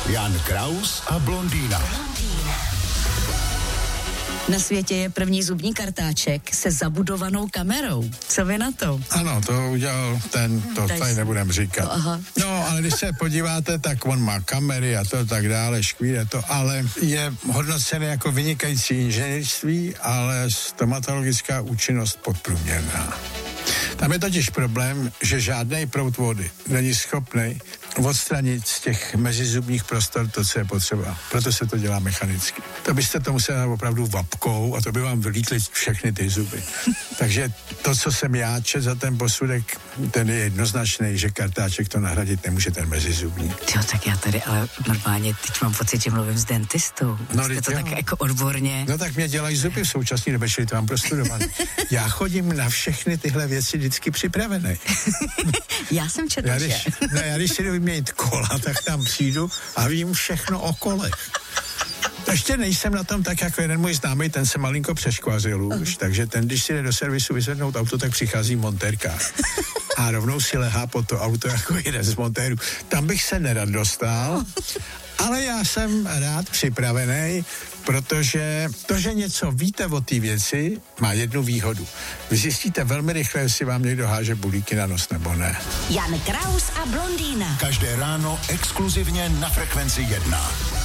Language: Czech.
Jan Kraus a blondýna. Na světě je první zubní kartáček se zabudovanou kamerou. Co vy na to? Ano, to udělal to tady nebudem říkat. Aha. No, ale když se podíváte, tak on má kamery a to tak dále, škvíre to, ale je hodnocený jako vynikající inženýrství, ale stomatologická účinnost podprůměrná. Tam je totiž problém, že žádný proud vody není schopný odstranit z těch mezizubních prostor to, co je potřeba. Proto se to dělá mechanicky. To byste to museli dát opravdu vapkou a to by vám vylítly všechny ty zuby. Takže to, co jsem já čet za ten posudek, ten je jednoznačný, že kartáček to nahradit nemůže, ten mezizubní. Jo, tak já tady, ale normálně teď mám pocit, že mluvím s dentistou. No, jste to tak jako odborně. No tak mě dělají zuby v současné době, čili to mám prostudovaný. Já chodím na všechny tyhle věci vždycky připravený. Já jsem četla, že... Já když si jdu vyměnit kola, tak tam přijdu a vím všechno o kolech. Ještě nejsem na tom tak jako jeden můj známý, ten se malinko přeškvařil už, takže ten, když si jde do servisu vyzvednout auto, tak přichází montérka a rovnou si lehá po to auto jako jeden z montérů. Tam bych se nerad dostal, ale já jsem rád připravený, protože to, že něco víte o té věci, má jednu výhodu. Vy zjistíte velmi rychle, jestli vám někdo háže bulíky na nos nebo ne. Jan Kraus a blondýna. Každé ráno exkluzivně na Frekvenci 1.